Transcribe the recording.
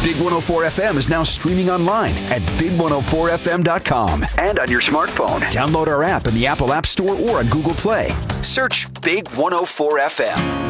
Big 104 FM is now streaming online at big104fm.com and on your smartphone. Download our app in the Apple App Store or on Google Play. Search Big 104 FM.